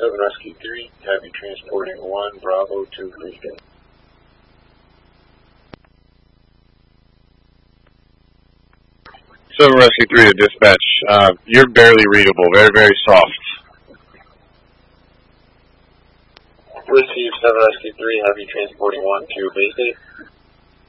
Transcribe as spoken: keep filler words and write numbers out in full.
seven Rescue three, have you transporting one Bravo to Brisbane. seven Rescue three to dispatch. Uh, you're barely readable, very, very soft. Receive seven Rescue three, have you transporting one to base eight.